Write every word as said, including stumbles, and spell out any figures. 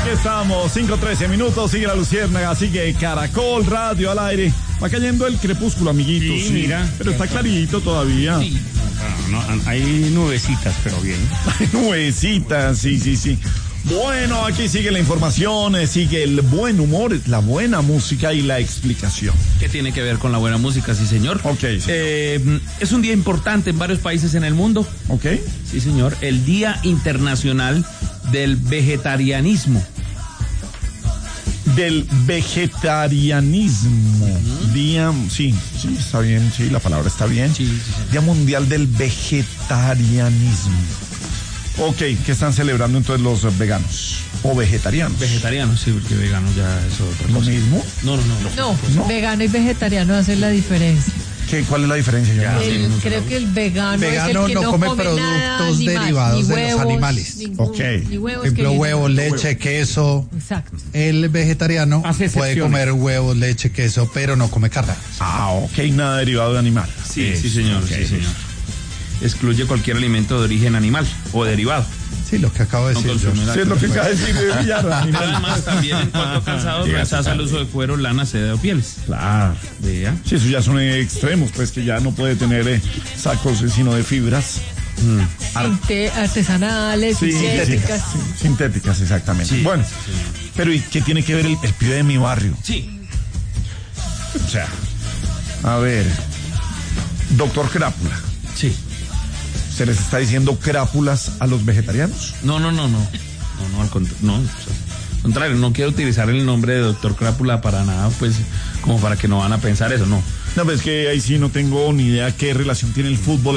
Aquí estamos, cinco trece minutos, sigue la luciérnaga, sigue Caracol Radio al aire. Va cayendo el crepúsculo, amiguitos. Sí, sí, mira. Pero está clarito todavía. Sí. No, no, hay nubecitas, pero bien. Hay nubecitas, sí, sí, sí. Bueno, aquí sigue la información, eh, sigue el buen humor, la buena música y la explicación. ¿Qué tiene que ver con la buena música? Sí, señor. Ok, sí. Eh, es un día importante en varios países en el mundo. Ok. Sí, señor. El Día Internacional del Vegetarianismo. Del vegetarianismo. Uh-huh. Día, sí, sí, está bien, sí, la palabra está bien. Sí, sí, sí. Día Mundial del Vegetarianismo. Ok, ¿qué están celebrando entonces los veganos o vegetarianos? Vegetarianos, sí, porque vegano ya es otra cosa. ¿Lo mismo? No, no, no. No, ¿No? vegano y vegetariano hacen la diferencia. ¿Qué, ¿Cuál es la diferencia? Yo no sé. El, creo que el vegano, vegano es el que no, no come, come productos nada, derivados ni de huevos, los animales. Ningún, Ok. Ni huevos, Ejemplo, que huevos, leche, queso. Exacto. El vegetariano Hace puede excepciones. comer huevos, leche, queso, pero no come carne. Ah, ok, nada derivado de animal. Sí, Eso, sí, señor, ok. sí, señor. Excluye cualquier alimento de origen animal o derivado. Sí, lo que acabo de No decir yo. consume Sí, es lo que acaba de decir de Villar. Además, también en cuanto a calzado, rechaza el uso de cuero, lana, seda o pieles. Claro. Vea. Sí, eso ya son extremos, pues que ya no puede tener eh, sacos eh, sino de fibras. Sinte- artesanales, Sí, sintéticas. sí, sintéticas, exactamente. Sí, bueno, sí. pero ¿y qué tiene que ver el, el pibe de mi barrio? Sí. O sea, a ver, doctor Crápula, Sí. ¿se les está diciendo crápulas a los vegetarianos? No, no, no, no. No, no, al contra- no, o sea, al contrario, no quiero utilizar el nombre de doctor Crápula para nada, pues, como para que no van a pensar eso, no. No, pues es que ahí sí no tengo ni idea qué relación tiene el fútbol